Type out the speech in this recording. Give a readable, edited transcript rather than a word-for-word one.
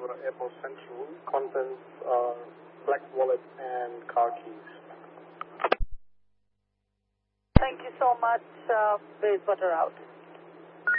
Bajpura Airport Central. Contents are black wallet and car keys. Thank you so much. Bayswater out.